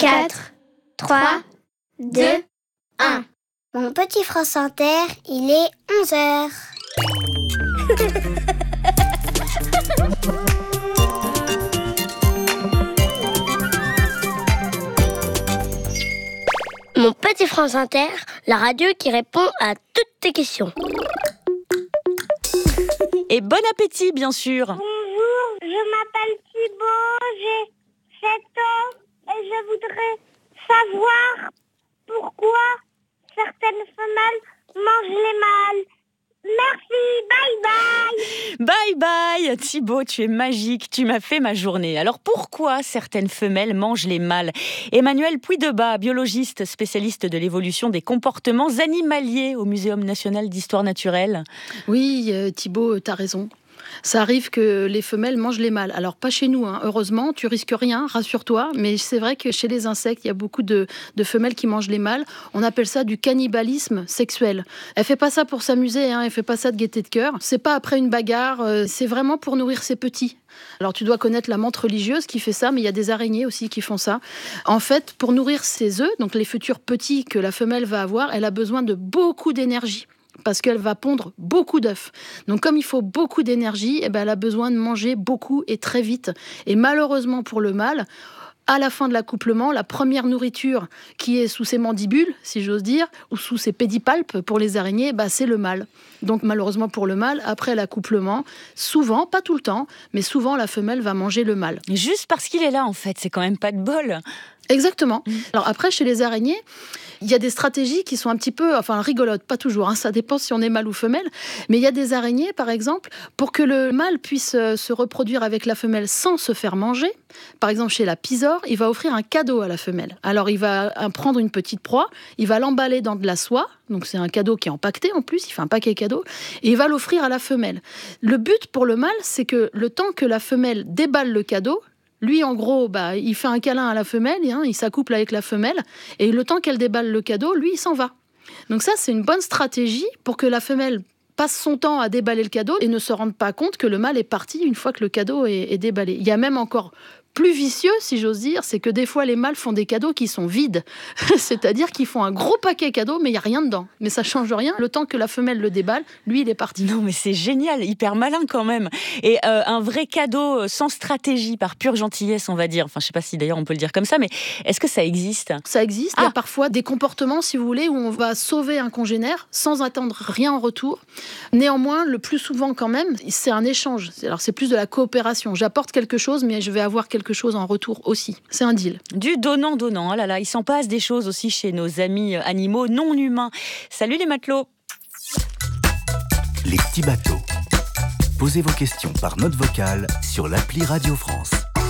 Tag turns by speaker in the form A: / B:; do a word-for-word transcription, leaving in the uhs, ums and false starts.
A: quatre, trois, deux, un.
B: Mon petit France Inter, il est onze heures.
A: Mon petit France Inter, la radio qui répond à toutes tes questions.
C: Et bon appétit, bien sûr.
D: Bonjour, je m'appelle Thibaut, j'ai sept ans et je voudrais savoir pourquoi certaines femelles mangent les mâles. Merci, bye bye.
C: Bye bye, Thibaut, tu es magique, tu m'as fait ma journée. Alors pourquoi certaines femelles mangent les mâles ? Emmanuel Puydebas, biologiste, spécialiste de l'évolution des comportements animaliers au Muséum national d'histoire naturelle.
E: Oui, euh, Thibaut, t'as raison. Ça arrive que les femelles mangent les mâles. Alors, pas chez nous, hein. Heureusement, tu risques rien, rassure-toi. Mais c'est vrai que chez les insectes, il y a beaucoup de, de femelles qui mangent les mâles. On appelle ça du cannibalisme sexuel. Elle fait pas ça pour s'amuser, hein. Elle fait pas ça de gaieté de cœur. C'est pas après une bagarre, euh, c'est vraiment pour nourrir ses petits. Alors, tu dois connaître la menthe religieuse qui fait ça, mais il y a des araignées aussi qui font ça. En fait, pour nourrir ses œufs, donc les futurs petits que la femelle va avoir, elle a besoin de beaucoup d'énergie, parce qu'elle va pondre beaucoup d'œufs. Donc comme il faut beaucoup d'énergie, eh ben, elle a besoin de manger beaucoup et très vite. Et malheureusement pour le mâle, à la fin de l'accouplement, la première nourriture qui est sous ses mandibules, si j'ose dire, ou sous ses pédipalpes pour les araignées, bah, c'est le mâle. Donc malheureusement pour le mâle, après l'accouplement, souvent, pas tout le temps, mais souvent la femelle va manger le mâle.
C: Juste parce qu'il est là, en fait, c'est quand même pas de bol.
E: Exactement. Alors après, chez les araignées, il y a des stratégies qui sont un petit peu, enfin rigolotes, pas toujours, hein, ça dépend si on est mâle ou femelle, mais il y a des araignées, par exemple, pour que le mâle puisse euh, se reproduire avec la femelle sans se faire manger. Par exemple, chez la pisore, il va offrir un cadeau à la femelle. Alors, il va prendre une petite proie, il va l'emballer dans de la soie, donc c'est un cadeau qui est empaqueté en plus, il fait un paquet cadeau, et il va l'offrir à la femelle. Le but pour le mâle, c'est que le temps que la femelle déballe le cadeau, lui, en gros, bah, il fait un câlin à la femelle, hein, il s'accouple avec la femelle, et le temps qu'elle déballe le cadeau, lui, il s'en va. Donc ça, c'est une bonne stratégie pour que la femelle passe son temps à déballer le cadeau et ne se rende pas compte que le mâle est parti une fois que le cadeau est, est déballé. Il y a même encore plus vicieux, si j'ose dire, c'est que des fois, les mâles font des cadeaux qui sont vides. C'est-à-dire qu'ils font un gros paquet cadeau, mais il n'y a rien dedans. Mais ça ne change rien. Le temps que la femelle le déballe, lui, il est parti.
C: Non, mais c'est génial, hyper malin quand même. Et euh, un vrai cadeau sans stratégie, par pure gentillesse, on va dire. Enfin, je ne sais pas si d'ailleurs on peut le dire comme ça, mais est-ce que ça existe ?
E: Ça existe. Ah. Il y a parfois des comportements, si vous voulez, où on va sauver un congénère sans attendre rien en retour. Néanmoins, le plus souvent quand même, c'est un échange. Alors, c'est plus de la coopération. J'apporte quelque chose, mais je vais avoir quelque quelque chose en retour aussi. C'est un deal.
C: Du donnant-donnant. Oh là là, il s'en passe des choses aussi chez nos amis animaux non humains. Salut les matelots.
F: Les petits bateaux. Posez vos questions par note vocale sur l'appli Radio France.